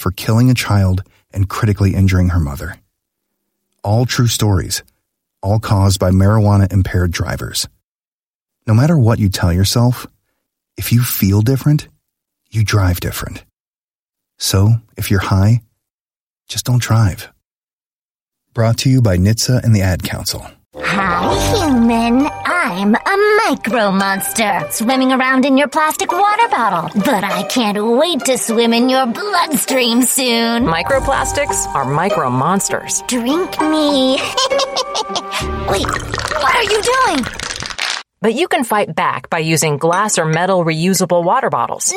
for killing a child and critically injuring her mother. All true stories, all caused by marijuana-impaired drivers. No matter what you tell yourself, if you feel different, you drive different. So, if you're high, just don't drive. Brought to you by NHTSA and the Ad Council. Hi, human. I'm a micro monster swimming around in your plastic water bottle. But I can't wait to swim in your bloodstream soon. Microplastics are micro monsters. Drink me. Wait, what are you doing? But you can fight back by using glass or metal reusable water bottles.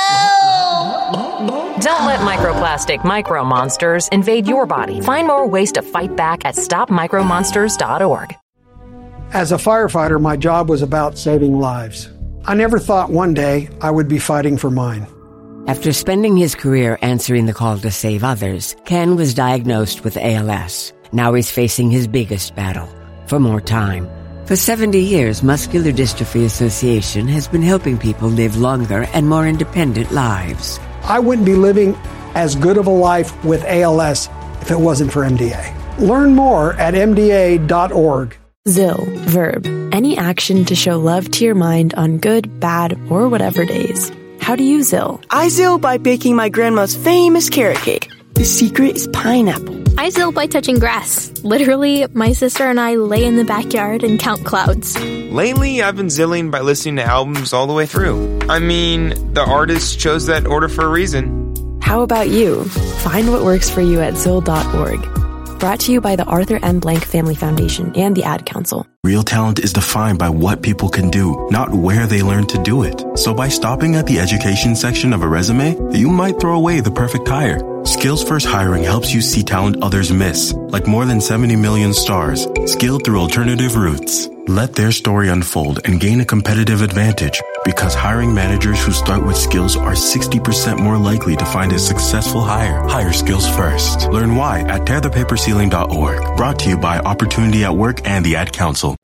No! Don't let microplastic micro monsters invade your body. Find more ways to fight back at stopmicromonsters.org. As a firefighter, my job was about saving lives. I never thought one day I would be fighting for mine. After spending his career answering the call to save others, Ken was diagnosed with ALS. Now he's facing his biggest battle, for more time. For 70 years, Muscular Dystrophy Association has been helping people live longer and more independent lives. I wouldn't be living as good of a life with ALS if it wasn't for MDA. Learn more at MDA.org. ZIL, verb, any action to show love to your mind on good, bad, or whatever days. How do you ZIL? I ZIL by baking my grandma's famous carrot cake. The secret is pineapple. I ZIL by touching grass. Literally, my sister and I lay in the backyard and count clouds. Lately, I've been zilling by listening to albums all the way through. I mean, the artist chose that order for a reason. How about you? Find what works for you at ZIL.org. Brought to you by the Arthur M. Blank Family Foundation and the Ad Council. Real talent is defined by what people can do, not where they learn to do it. So by stopping at the education section of a resume, you might throw away the perfect hire. Skills First Hiring helps you see talent others miss, like more than 70 million stars, skilled through alternative routes. Let their story unfold and gain a competitive advantage, because hiring managers who start with skills are 60% more likely to find a successful hire. Hire skills first. Learn why at tearthepaperceiling.org. Brought to you by Opportunity at Work and the Ad Council.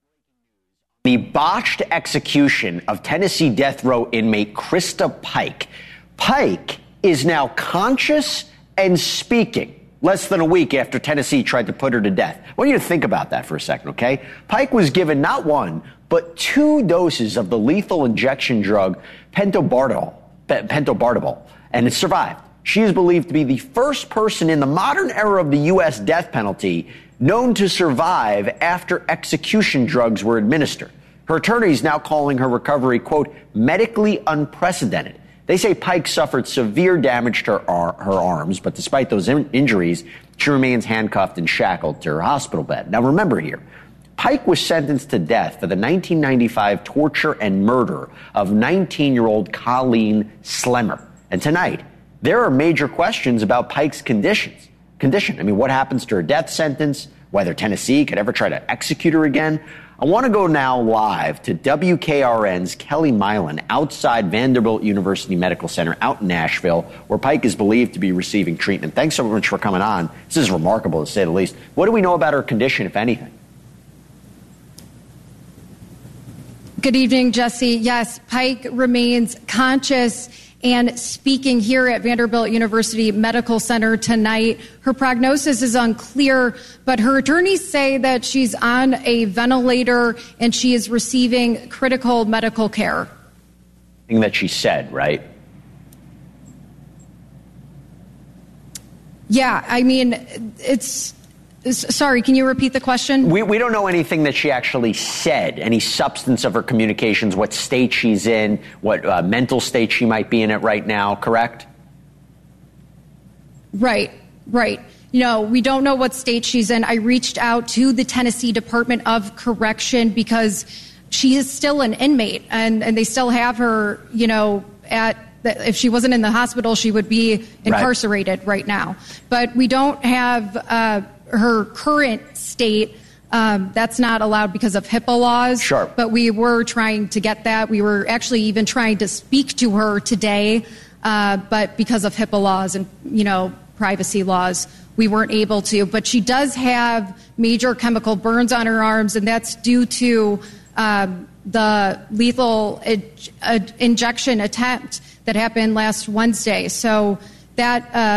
The botched execution of Tennessee death row inmate Krista Pike. Pike is now conscious and speaking less than a week after Tennessee tried to put her to death. I want you to think about that for a second, okay? Pike was given not one, but 2 doses of the lethal injection drug pentobarbital, and it survived. She is believed to be the first person in the modern era of the U.S. death penalty known to survive after execution drugs were administered. Her attorney is now calling her recovery, quote, medically unprecedented. They say Pike suffered severe damage to her arms, but despite those injuries, she remains handcuffed and shackled to her hospital bed. Now remember here, Pike was sentenced to death for the 1995 torture and murder of 19-year-old Colleen Slemmer. And tonight, there are major questions about Pike's condition. I mean, what happens to her death sentence, whether Tennessee could ever try to execute her again. I want to go now live to WKRN's Kelly Milan outside Vanderbilt University Medical Center out in Nashville, where Pike is believed to be receiving treatment. Thanks so much for coming on. This is remarkable, to say the least. What do we know about her condition, if anything? Good evening, Jesse. Yes, Pike remains conscious and speaking here at Vanderbilt University Medical Center tonight. Her prognosis is unclear, but her attorneys say that she's on a ventilator and she is receiving critical medical care. Thing that she said, right? Yeah, I mean, sorry, can you repeat the question? We don't know anything that she actually said, any substance of her communications, what state she's in, what mental state she might be in it right now, correct? Right. You know, we don't know what state she's in. I reached out to the Tennessee Department of Correction because she is still an inmate and they still have her, you know, if she wasn't in the hospital, she would be incarcerated right now. But we don't have her current state. That's not allowed because of HIPAA laws. Sure. But we were trying to get that. We were actually even trying to speak to her today, but because of HIPAA laws and, you know, privacy laws, we weren't able to. But she does have major chemical burns on her arms, and that's due to the lethal injection attempt that happened last Wednesday. So that